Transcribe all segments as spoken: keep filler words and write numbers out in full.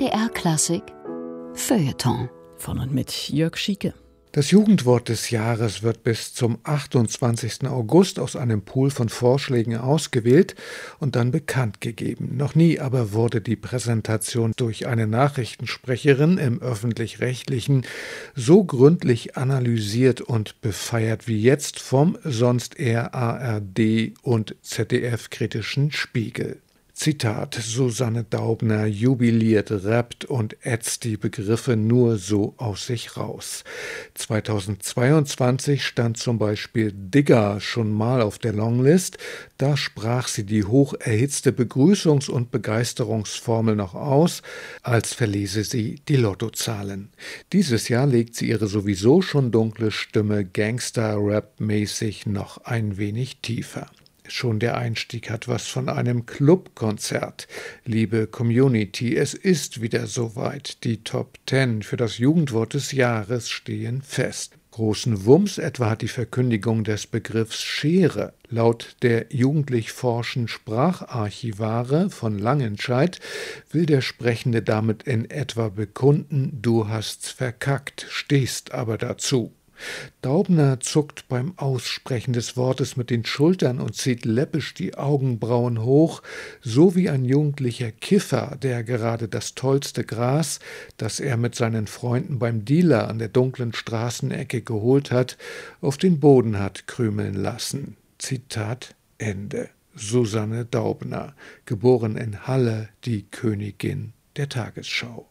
D R Klassik Feuilleton. Von und mit Jörg Schieke. Das Jugendwort des Jahres wird bis zum achtundzwanzigsten August aus einem Pool von Vorschlägen ausgewählt und dann bekannt gegeben. Noch nie aber wurde die Präsentation durch eine Nachrichtensprecherin im Öffentlich-Rechtlichen so gründlich analysiert und befeiert wie jetzt vom sonst eher A R D- und Z D F-kritischen Spiegel. Zitat: Susanne Daubner jubiliert, rappt und ätzt die Begriffe nur so aus sich raus. zweitausendzweiundzwanzig stand zum Beispiel Digger schon mal auf der Longlist. Da sprach sie die hoch erhitzte Begrüßungs- und Begeisterungsformel noch aus, als verlese sie die Lottozahlen. Dieses Jahr legt sie ihre sowieso schon dunkle Stimme Gangster-Rap-mäßig noch ein wenig tiefer. Schon der Einstieg hat was von einem Clubkonzert. Liebe Community, es ist wieder soweit. Die Top Ten für das Jugendwort des Jahres stehen fest. Großen Wumms etwa hat die Verkündigung des Begriffs Schere. Laut der jugendlich forschen Spracharchivare von Langenscheidt will der Sprechende damit in etwa bekunden: Du hast's verkackt, stehst aber dazu. Daubner zuckt beim Aussprechen des Wortes mit den Schultern und zieht läppisch die Augenbrauen hoch, so wie ein jugendlicher Kiffer, der gerade das tollste Gras, das er mit seinen Freunden beim Dealer an der dunklen Straßenecke geholt hat, auf den Boden hat krümeln lassen. Zitat Ende. Susanne Daubner, geboren in Halle, die Königin der Tagesschau.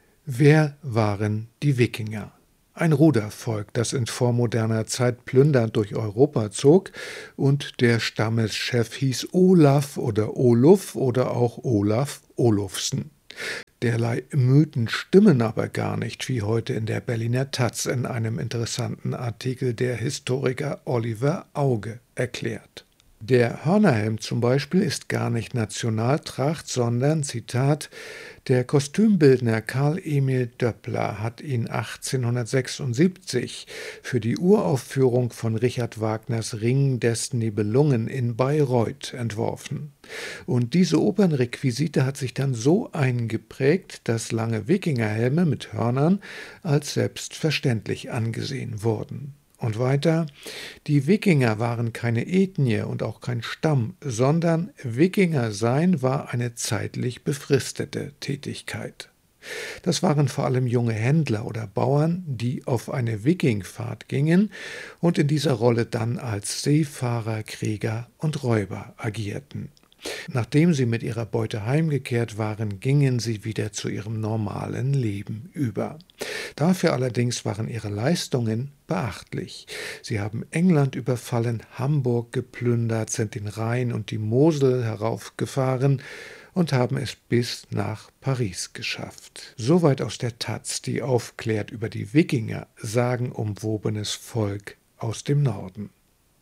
Wer waren die Wikinger? Ein Rudervolk, das in vormoderner Zeit plündernd durch Europa zog, und der Stammeschef hieß Olaf oder Oluf oder auch Olaf Olufsen. Derlei Mythen stimmen aber gar nicht, wie heute in der Berliner Taz in einem interessanten Artikel der Historiker Oliver Auge erklärt. Der Hörnerhelm zum Beispiel ist gar nicht Nationaltracht, sondern, Zitat, der Kostümbildner Karl Emil Döppler hat ihn achtzehnhundertsechsundsiebzig für die Uraufführung von Richard Wagners Ring des Nibelungen in Bayreuth entworfen. Und diese Opernrequisite hat sich dann so eingeprägt, dass lange Wikingerhelme mit Hörnern als selbstverständlich angesehen wurden. Und weiter: Die Wikinger waren keine Ethnie und auch kein Stamm, sondern Wikinger sein war eine zeitlich befristete Tätigkeit. Das waren vor allem junge Händler oder Bauern, die auf eine Wikingfahrt gingen und in dieser Rolle dann als Seefahrer, Krieger und Räuber agierten. Nachdem sie mit ihrer Beute heimgekehrt waren, gingen sie wieder zu ihrem normalen Leben über. Dafür allerdings waren ihre Leistungen beachtlich. Sie haben England überfallen, Hamburg geplündert, sind den Rhein und die Mosel heraufgefahren und haben es bis nach Paris geschafft. Soweit aus der Taz, die aufklärt über die Wikinger, sagenumwobenes Volk aus dem Norden.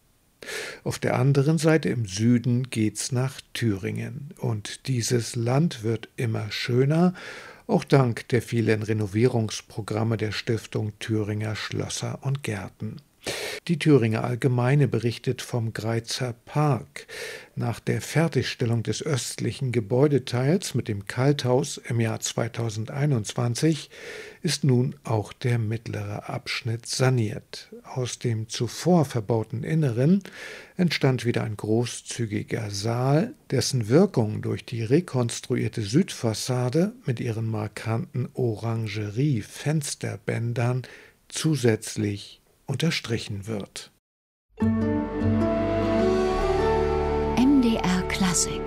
Auf der anderen Seite im Süden geht's nach Thüringen. Und dieses Land wird immer schöner, auch dank der vielen Renovierungsprogramme der Stiftung Thüringer Schlösser und Gärten. Die Thüringer Allgemeine berichtet vom Greizer Park. Nach der Fertigstellung des östlichen Gebäudeteils mit dem Kalthaus im Jahr zweitausendeinundzwanzig ist nun auch der mittlere Abschnitt saniert. Aus dem zuvor verbauten Inneren entstand wieder ein großzügiger Saal, dessen Wirkung durch die rekonstruierte Südfassade mit ihren markanten Orangerie-Fensterbändern zusätzlich unterstrichen wird. M D R Klassik